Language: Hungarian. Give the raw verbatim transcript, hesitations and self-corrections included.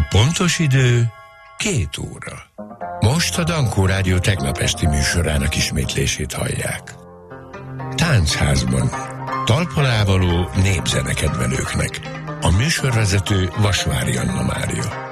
pontos idő két óra. Most a Dankó Rádió tegnap esti műsorának ismétlését hallják. Táncházban talpon ávaló népzenekedvelőknek. A műsorvezető Vasvári Anna Mária.